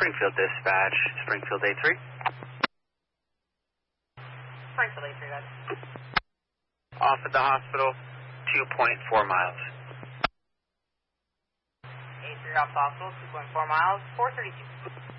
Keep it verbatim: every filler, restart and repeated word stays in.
Springfield Dispatch, Springfield A three. Springfield A three, guys. Off at the hospital, two point four miles. A three off the hospital, two point four miles, four thirty-two.